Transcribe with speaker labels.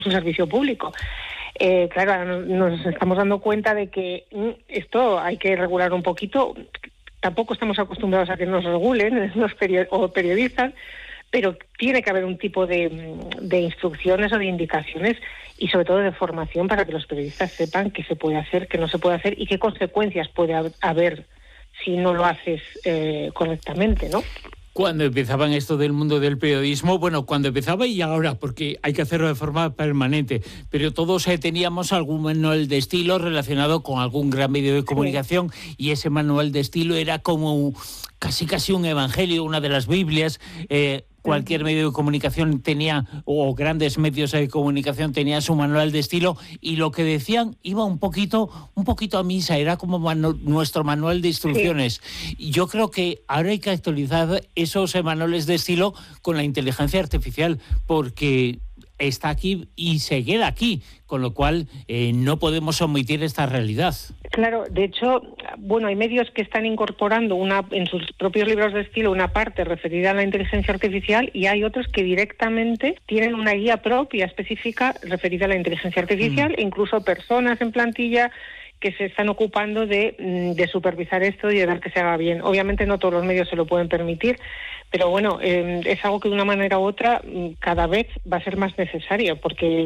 Speaker 1: su servicio público. Claro, ahora nos estamos dando cuenta de que esto hay que regular un poquito. Tampoco estamos acostumbrados a que nos regulen los periodistas, pero tiene que haber un tipo de instrucciones o de indicaciones y sobre todo de formación para que los periodistas sepan qué se puede hacer, qué no se puede hacer y qué consecuencias puede haber si no lo haces correctamente, ¿no?
Speaker 2: Cuando empezaban esto del mundo del periodismo, bueno, cuando empezaba y ahora, porque hay que hacerlo de forma permanente, pero todos teníamos algún manual de estilo relacionado con algún gran medio de comunicación, y ese manual de estilo era como casi un evangelio, una de las Biblias. Cualquier medio de comunicación tenía, o grandes medios de comunicación tenía su manual de estilo, y lo que decían iba un poquito a misa, era como nuestro manual de instrucciones. Sí. Yo creo que ahora hay que actualizar esos manuales de estilo con la inteligencia artificial, porque está aquí y se queda aquí, con lo cual no podemos omitir esta realidad.
Speaker 1: Claro, de hecho, bueno, hay medios que están incorporando en sus propios libros de estilo una parte referida a la inteligencia artificial, y hay otros que directamente tienen una guía propia específica referida a la inteligencia artificial, e incluso personas en plantilla que se están ocupando de supervisar esto y de ver que se haga bien. Obviamente no todos los medios se lo pueden permitir, pero bueno, es algo que de una manera u otra cada vez va a ser más necesario, porque